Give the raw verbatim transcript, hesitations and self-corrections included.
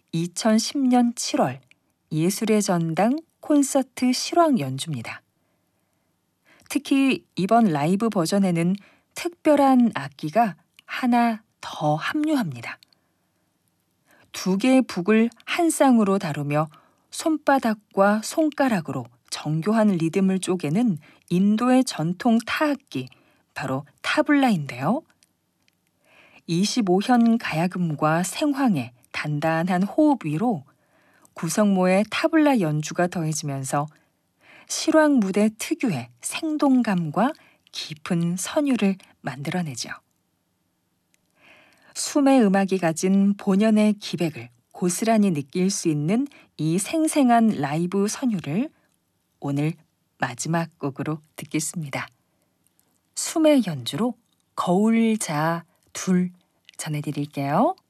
이천십 년 칠월 예술의 전당 콘서트 실황 연주입니다. 특히 이번 라이브 버전에는 특별한 악기가 하나 더 합류합니다. 두 개의 북을 한 쌍으로 다루며 손바닥과 손가락으로 정교한 리듬을 쪼개는 인도의 전통 타악기, 바로 타블라인데요. 이십오 현 가야금과 생황의 단단한 호흡 위로 구성모의 타블라 연주가 더해지면서 실황 무대 특유의 생동감과 깊은 선율을 만들어내죠. 숨의 음악이 가진 본연의 기백을 고스란히 느낄 수 있는 이 생생한 라이브 선율을 오늘 마지막 곡으로 듣겠습니다. 숨의 연주로 거울 자 둘 전해드릴게요.